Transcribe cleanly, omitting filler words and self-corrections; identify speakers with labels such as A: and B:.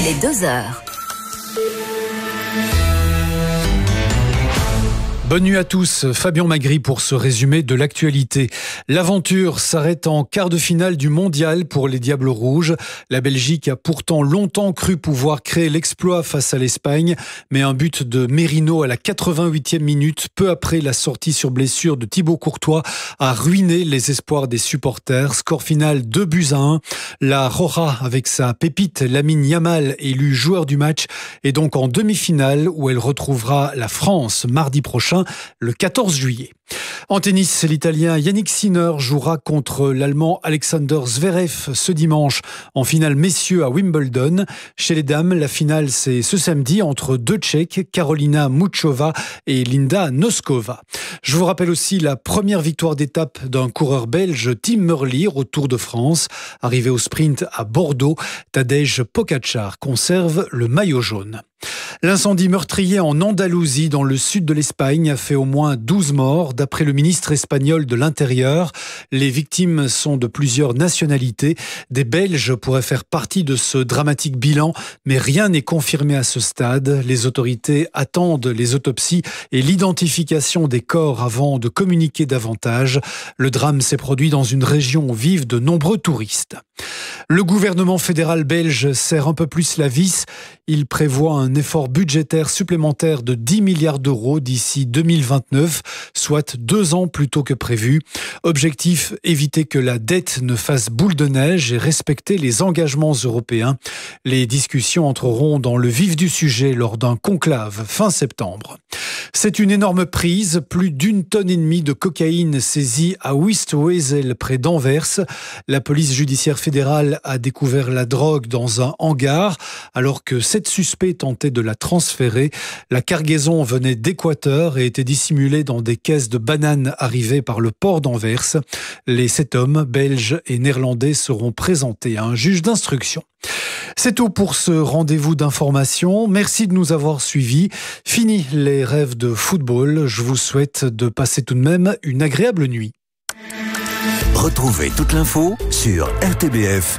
A: Il est 2h.
B: Bonne nuit à tous, Fabien Magri pour ce résumé de l'actualité. L'aventure s'arrête en quart de finale du mondial pour les Diables Rouges. La Belgique a pourtant longtemps cru pouvoir créer l'exploit face à l'Espagne, mais un but de Merino à la 88e minute, peu après la sortie sur blessure de Thibaut Courtois, a ruiné les espoirs des supporters. Score final 2-1. La Roja, avec sa pépite Lamine Yamal, élu joueur du match, est donc en demi-finale où elle retrouvera la France mardi prochain, le 14 juillet. En tennis, l'Italien Yannick Sinner jouera contre l'Allemand Alexander Zverev ce dimanche en finale messieurs à Wimbledon. Chez les dames, la finale c'est ce samedi entre deux Tchèques, Karolina Muchova et Linda Noskova. Je vous rappelle aussi la première victoire d'étape d'un coureur belge, Tim Merlier, au Tour de France. Arrivé au sprint à Bordeaux, Tadej Pogačar conserve le maillot jaune. L'incendie meurtrier en Andalousie, dans le sud de l'Espagne, a fait au moins 12 morts. D'après le ministre espagnol de l'Intérieur, les victimes sont de plusieurs nationalités. Des Belges pourraient faire partie de ce dramatique bilan, mais rien n'est confirmé à ce stade. Les autorités attendent les autopsies et l'identification des corps avant de communiquer davantage. Le drame s'est produit dans une région où vivent de nombreux touristes. Le gouvernement fédéral belge serre un peu plus la vis. Il prévoit un effort budgétaire supplémentaire de 10 milliards d'euros d'ici 2029, soit 2 ans plus tôt que prévu. Objectif, éviter que la dette ne fasse boule de neige et respecter les engagements européens. Les discussions entreront dans le vif du sujet lors d'un conclave fin septembre. C'est une énorme prise, plus d'1,5 tonne de cocaïne saisie à Wistwezel près d'Anvers. La police judiciaire fédérale a découvert la drogue dans un hangar alors que 7 suspects tentaient de la transférer. La cargaison venait d'Équateur et était dissimulée dans des caisses de bananes arrivées par le port d'Anvers. Les 7 hommes, belges et néerlandais, seront présentés à un juge d'instruction. C'est tout pour ce rendez-vous d'information. Merci de nous avoir suivis. Fini les rêves de football. Je vous souhaite de passer tout de même une agréable nuit.
C: Retrouvez toute l'info sur rtbf.fr.